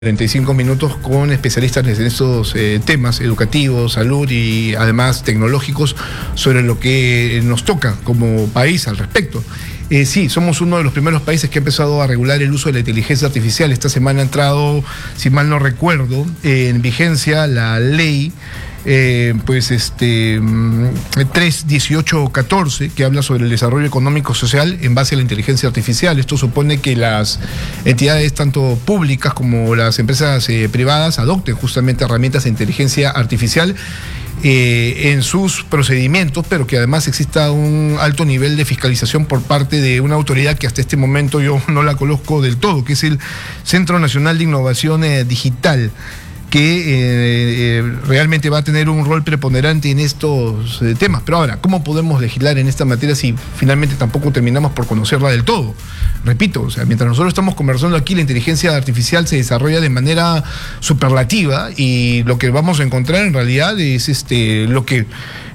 45 minutos con especialistas en estos temas educativos, salud y además tecnológicos sobre lo que nos toca como país al respecto. Sí, somos uno de los primeros países que ha empezado a regular el uso de la inteligencia artificial. Esta semana ha entrado, si mal no recuerdo, en vigencia la ley 3.18.14, que habla sobre el desarrollo económico social en base a la inteligencia artificial. Esto supone que las entidades, tanto públicas como las empresas privadas, adopten justamente herramientas de inteligencia artificial en sus procedimientos, pero que además exista un alto nivel de fiscalización por parte de una autoridad que hasta este momento yo no la conozco del todo, que es el Centro Nacional de Innovación Digital, que realmente va a tener un rol preponderante en estos temas. Pero ahora, ¿cómo podemos legislar en esta materia si finalmente tampoco terminamos por conocerla del todo? Repito, o sea, mientras nosotros estamos conversando aquí, la inteligencia artificial se desarrolla de manera superlativa y lo que vamos a encontrar en realidad es lo que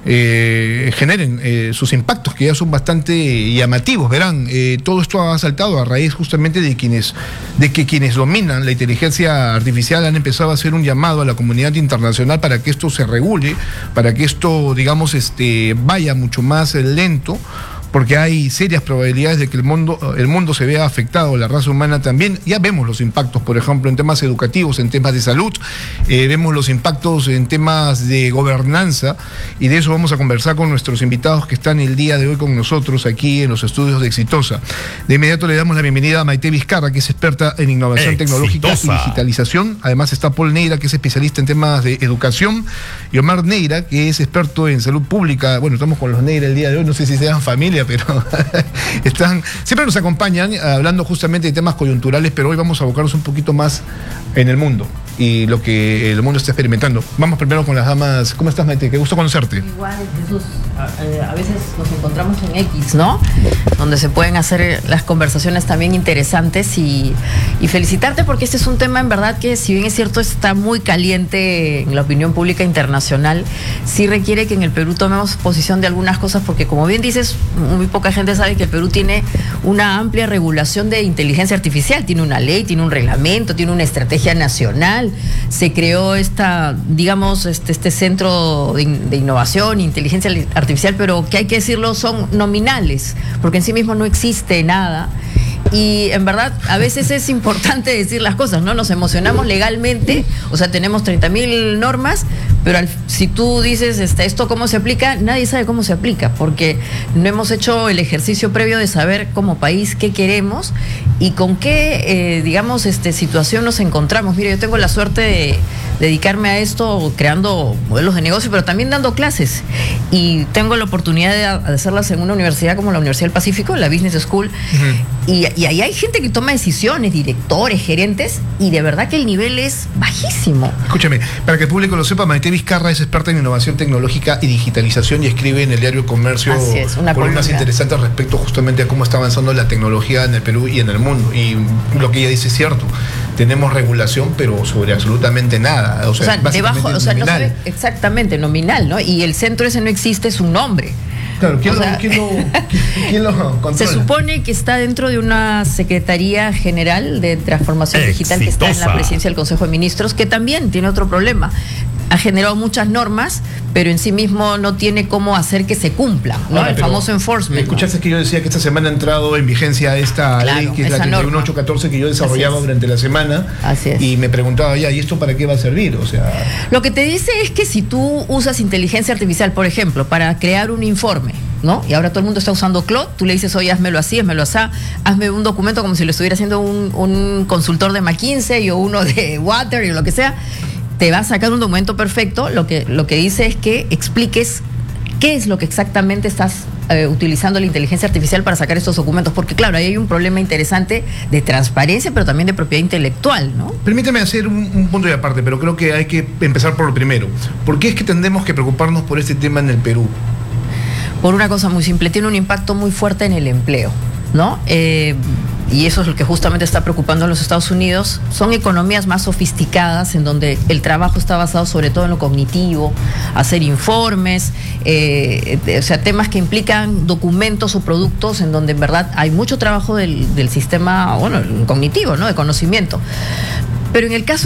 generen sus impactos, que ya son bastante llamativos. Verán, todo esto ha saltado a raíz justamente de que quienes dominan la inteligencia artificial han empezado a hacer un llamado a la comunidad internacional para que esto se regule, para que esto, digamos, vaya mucho más lento, porque hay serias probabilidades de que el mundo se vea afectado, la raza humana también. Ya vemos los impactos, por ejemplo, en temas educativos, en temas de salud, vemos los impactos en temas de gobernanza, y de eso vamos a conversar con nuestros invitados que están el día de hoy con nosotros aquí en los estudios de Exitosa. De inmediato le damos la bienvenida a Maite Vizcarra, que es experta en innovación tecnológica y digitalización. Además está Paul Neira, que es especialista en temas de educación, y Omar Neira, que es experto en salud pública. Bueno, estamos con los Neira el día de hoy, no sé si sean familia, pero siempre nos acompañan hablando justamente de temas coyunturales, pero hoy vamos a abocarnos un poquito más en el mundo y lo que el mundo está experimentando. Vamos primero con las damas. ¿Cómo estás, Maite? Qué gusto conocerte. Igual, Jesús, a veces nos encontramos en X, ¿no? Donde se pueden hacer las conversaciones también interesantes y felicitarte, porque este es un tema en verdad que, si bien es cierto, está muy caliente en la opinión pública internacional, sí requiere que en el Perú tomemos posición de algunas cosas, porque como bien dices, muy poca gente sabe que el Perú tiene una amplia regulación de inteligencia artificial, tiene una ley, tiene un reglamento, tiene una estrategia nacional. Se creó este centro de innovación e inteligencia artificial, pero que hay que decirlo, son nominales, porque en sí mismo no existe nada. Y en verdad a veces es importante decir las cosas, ¿no? Nos emocionamos legalmente, o sea, tenemos 30.000 normas, pero si tú dices esto cómo se aplica, nadie sabe cómo se aplica, porque no hemos hecho el ejercicio previo de saber como país qué queremos y con qué, situación nos encontramos. Mira, yo tengo la suerte de dedicarme a esto creando modelos de negocio, pero también dando clases, y tengo la oportunidad de hacerlas en una universidad como la Universidad del Pacífico, la Business School. Y ahí hay gente que toma decisiones, directores, gerentes, y de verdad que el nivel es bajísimo. Escúchame, para que el público lo sepa, Maite Vizcarra es experta en innovación tecnológica y digitalización y escribe en el diario Comercio columnas interesantes respecto justamente a cómo está avanzando la tecnología en el Perú y en el mundo. Y lo que ella dice es cierto, tenemos regulación, pero sobre absolutamente nada. O sea debajo, no sabe exactamente, nominal, ¿no? Y el centro ese no existe, es un nombre. Claro, ¿quién lo controla? Se supone que está dentro de una Secretaría General de Transformación Digital que está en la presidencia del Consejo de Ministros, que también tiene otro problema. Ha generado muchas normas, pero en sí mismo no tiene cómo hacer que se cumplan, ¿no? El famoso enforcement. ¿Escuchaste que yo decía que esta semana ha entrado en vigencia esta ley, que es la 31814, que yo desarrollaba durante la semana? Así es. Y me preguntaba ¿y esto para qué va a servir? O sea, lo que te dice es que si tú usas inteligencia artificial, por ejemplo, para crear un informe, ¿no? Y ahora todo el mundo está usando Claude, tú le dices, oye, házmelo así, házmelo así, hazme un documento como si lo estuviera haciendo un consultor de McKinsey o uno de Water o lo que sea. Te va a sacar un documento perfecto. Lo que dice es que expliques qué es lo que exactamente estás utilizando la inteligencia artificial para sacar estos documentos, porque claro, ahí hay un problema interesante de transparencia, pero también de propiedad intelectual, ¿no? Permíteme hacer un punto de aparte, pero creo que hay que empezar por lo primero. ¿Por qué es que tendremos que preocuparnos por este tema en el Perú? Por una cosa muy simple, tiene un impacto muy fuerte en el empleo, ¿no? Y eso es lo que justamente está preocupando a los Estados Unidos. Son economías más sofisticadas, en donde el trabajo está basado sobre todo en lo cognitivo, hacer informes, temas que implican documentos o productos, en donde en verdad hay mucho trabajo del sistema, cognitivo, ¿no? De conocimiento. Pero en el caso